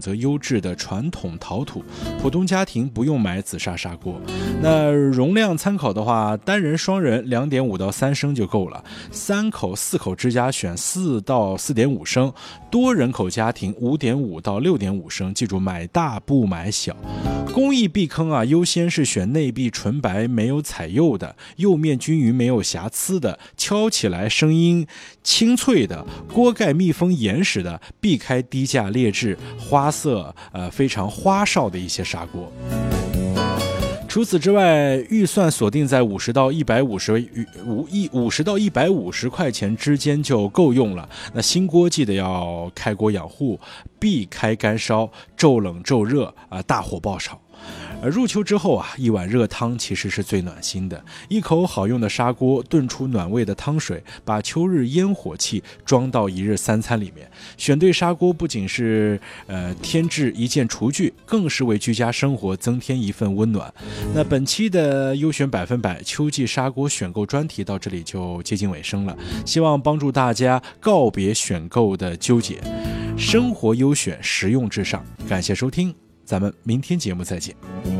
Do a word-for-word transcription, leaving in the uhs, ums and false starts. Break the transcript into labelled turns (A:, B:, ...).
A: 择优质的传统陶土，普通家庭不用买紫砂砂锅。那容量参考的话，单人双人 两点五到三升就够了，三口四口之家选四到四点五升，多人口家庭 五点五到六点五升，记住买大不买小。工艺避坑啊，优先是选内壁纯白没有彩釉的，釉面均匀没有瑕疵的，敲起来声音清脆的，锅盖密封严实的，避开低价劣质花色呃非常花哨的一些砂锅。除此之外，预算锁定在五十到一百五十五十到一百五十块钱之间就够用了。那新锅记得要开锅养护，避开干烧，骤冷骤热啊，大火爆炒。而入秋之后啊，一碗热汤其实是最暖心的。一口好用的砂锅炖出暖胃的汤水，把秋日烟火气装到一日三餐里面。选对砂锅不仅是呃添置一件厨具，更是为居家生活增添一份温暖。那本期的优选百分百秋季砂锅选购专题到这里就接近尾声了，希望帮助大家告别选购的纠结，生活优选，实用至上。感谢收听，咱们明天节目再见。